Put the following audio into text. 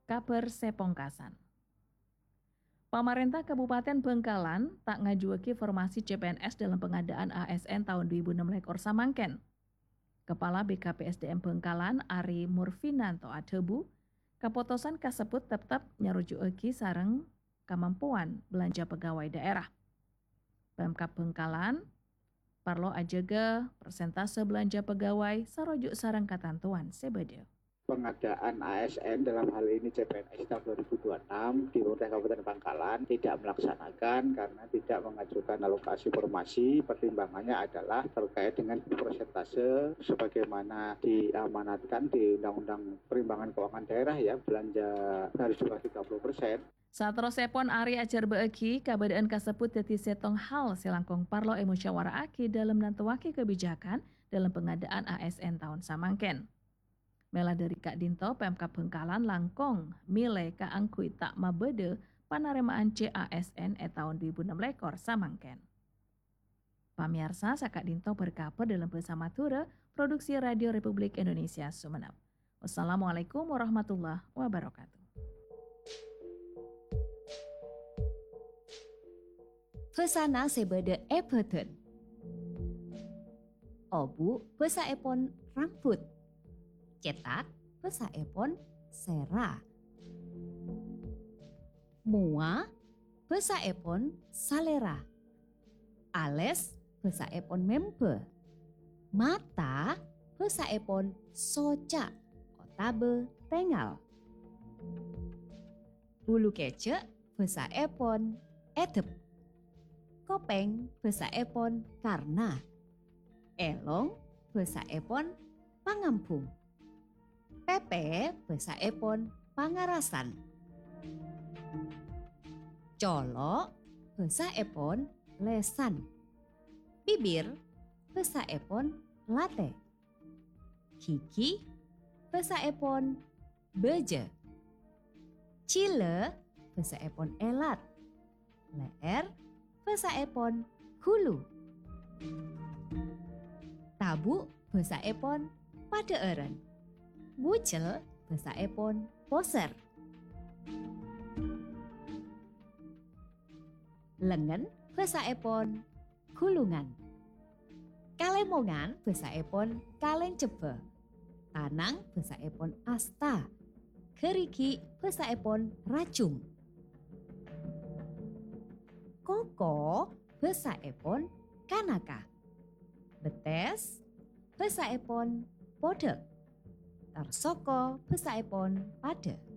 Kabar sepongkasan. Pemerintah Kabupaten Bengkalan tak ngajuaki formasi CPNS dalam pengadaan ASN tahun 2016 samangken. Kepala BKPSDM Bengkalan Ari Murfinanto Adebu, kapotosan kasebut tetap nyarujuki sareng kemampuan belanja pegawai daerah. Pemkab Bengkalan parlo ajege persentase belanja pegawai sarujuk sareng katantuan sebede. Pengadaan ASN dalam hal ini CPNS tahun 2026 di Pemerintah Kabupaten Bangkalan tidak melaksanakan karena tidak mengajukan alokasi formasi. Pertimbangannya adalah terkait dengan persentase sebagaimana diamanatkan di Undang-Undang Perimbangan Keuangan Daerah ya, belanja harus juga 30%. Satrosepon Ari ajar beeki kabadaan kasebut dadi setong hal selangkong parlo musyawarah aki dalam nantuaki kebijakan dalam pengadaan ASN tahun samangken. Mela dari Kak Dinto, Pemkab Bengkalan langkong mile kaangkui tak mabede panaremaan CASN tahun 2016 samangken. Pamirsa, Kak Dinto berkabar dalam bersama Tura, Produksi Radio Republik Indonesia Sumeneb. Wassalamualaikum warahmatullahi wabarakatuh. Pesana sebede Everton. Obu pesa epon rambut. Cetak pesa epon sera. Mua pesa epon salera. Ales pesa epon mempe. Mata pesa epon soca. Otabe tengal. Bulu kecek pesa epon edep. Kopeng basa epon karna. Elong basa epon pangampung. Pepe basa epon pangarasan. Colo basa epon lesan. Bibir basa epon late. Kiki basa epon beje. Cile basa epon elat. Leer basa epon hulu. Tabu basa epon pada eren. Bucel basa epon poser. Lengan basa epon gulungan. Kalemongan basa epon kalen cebe. Tanang basa epon asta. Keriki basa epon racung. Koko basa epon kanaka. Betes basa epon podek. Tarsoko basa epon pade.